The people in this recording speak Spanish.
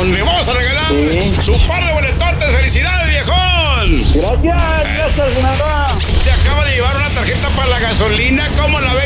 viejón. Le vamos a regalar su par de boletotes. ¡Felicidades, viejón! Gracias, senador. Se acaba de llevar una tarjeta para la gasolina. ¿Cómo la ve?